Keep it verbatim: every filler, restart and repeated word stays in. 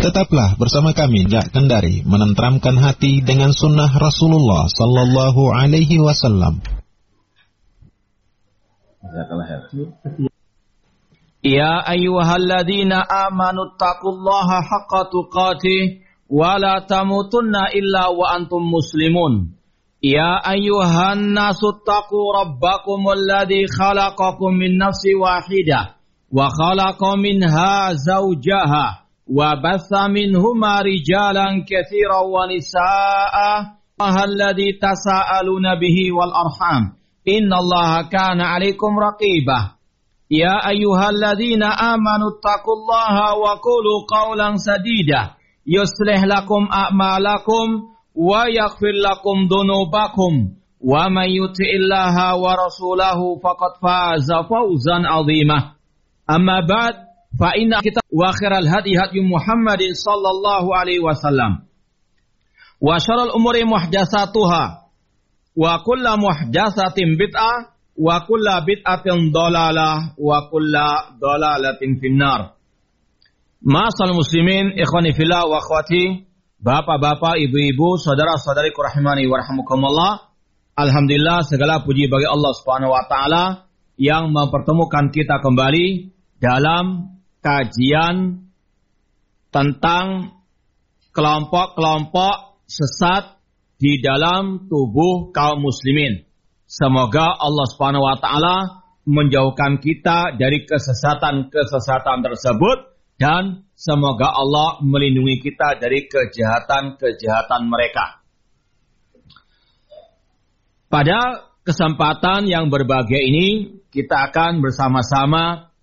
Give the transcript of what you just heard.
Tetaplah bersama kami Jak Kendari menenteramkan hati dengan sunnah Rasulullah Sallallahu Alaihi Wasallam. Ya ayyuhalladzina amanu taqullaha haqqa tuqatih wa la tamutunna illa wa antum muslimun. Ya ayyuhan nasu taqu rabbakumul ladzi khalaqakum min nafsin wahidah wa khalaqa minha zawjaha wa batha minhuma rijalan katsiran wa nisaa'a alladzi tasaaluna bihi wal arham innallaha kana 'alaikum raqibah. Ya ayyuhalladzina amanu taqullaha wa qulu qawlan sadida yuslih lakum a'malakum wa yaghfir lakum dhunubakum wa may yuti'illaha wa rasulahu faqad faza fawzan 'azima. Amma ba'd fa inna kita wa khairal hadi hadi Muhammadin sallallahu alaihi wasallam wa syarrul umuri muhdatsatuha wa kullu muhdatsatin bid'ah wa kullu bid'atin dhalalah wa kullu dhalalatin finnar. Ma'asal muslimin ikhwani fillah wa akhwati, bapak-bapak, ibu-ibu, saudara-saudariku rahimani wa rahimakumullah. Alhamdulillah, segala puji bagi Allah Subhanahu wa taala yang mempertemukan kita kembali dalam kajian tentang kelompok-kelompok sesat di dalam tubuh kaum muslimin. Semoga Allah Subhanahu wa taala menjauhkan kita dari kesesatan-kesesatan tersebut dan semoga Allah melindungi kita dari kejahatan-kejahatan mereka. Pada kesempatan yang berbahagia ini kita akan bersama-sama